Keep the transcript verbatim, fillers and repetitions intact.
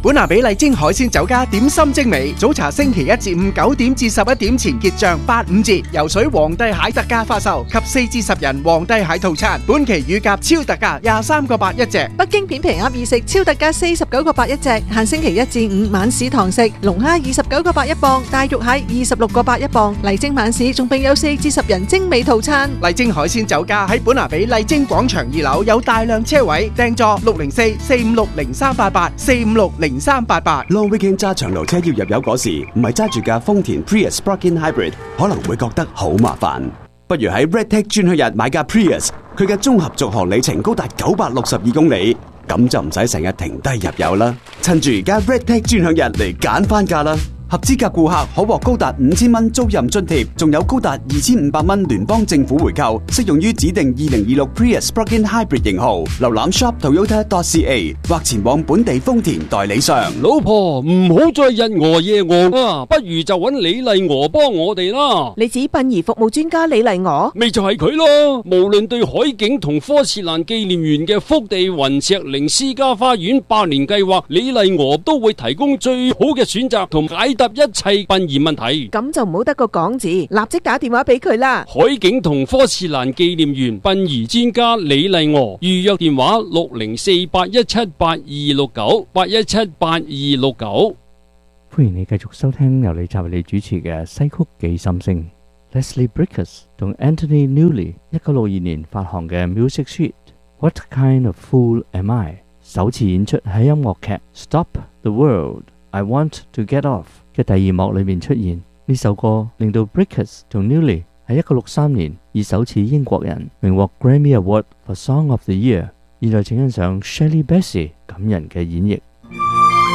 本拿比麗晶海鮮酒家點心精美，早茶星期一至五九點至十一點前結賬八五折，游水皇帝蟹特價發售及四至十人皇帝蟹套餐，本期乳鴿超特價廿三個八一隻， 北京片皮鴨二食超特價四十九個八一隻，限星期一至五晚市堂食，龍蝦二十九個八一磅，大肉蟹二十六個八一磅，麗晶晚市仲備有四至十人精美套餐。 麗晶海鮮酒家喺本拿比麗晶廣場二樓有大量車位，訂座六零四四五六零三八八四五六零三八八。 Long Weekend 揸長途車要入油嗰時，唔係揸住架豐田 Prius Plug-in Hybrid， 可能會覺得好麻煩。不如喺 Redtech 專區日買架 Prius， 佢嘅綜合續航里程高達九百六十二公里，咁就唔使成日停低入油啦。趁住而家 Redtech 專享日嚟揀翻架啦！合資格顧客可獲高達五千蚊租賃津貼，仲有高達二千五百蚊聯邦政府回購，適用於指定二零二六 Prius Plug-in Hybrid 型號。瀏覽 shop toyota dot c a 或前往本地豐田代理商。 老婆唔好再日餓夜餓啊，不如就揾李麗娥幫我哋啦。 你指殯儀服務專家李麗娥？ 咪就係佢咯。無論對海景同科士蘭紀念園嘅福地雲石靈私家花園百年計劃，李麗娥都會提供最好嘅選擇同解答一切殯儀問題。 咁就唔好得個講字，立即打電話俾佢啦。 海景同科士蘭紀念園殯儀專家李麗娥，預約電話六零四八一七八二六九八一七八二六九。 歡迎你繼續收聽由李澤為你主持嘅西曲記心聲。Leslie Bricusse 同 Anthony Newley 一九六二年發行嘅 Music Suite What Kind of Fool Am I 首次演出喺音樂劇 Stop the World I Want to Get Off嘅第二幕裏面出現。呢首歌令到 Bricusse 同 Newley 喺一九六三年以首次英國人榮獲 Grammy Award for Song of the Year。現在請欣賞 Shirley Bassey 感人嘅演繹。